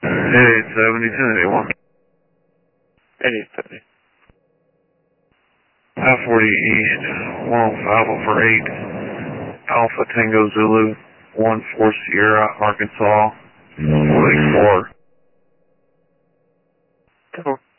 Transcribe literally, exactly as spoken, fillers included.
eight seventy, ten eighty-one. eighty seventy. I forty East, one oh five over eight. Alpha Tango Zulu, one four Sierra, Arkansas, one eight four. Come on.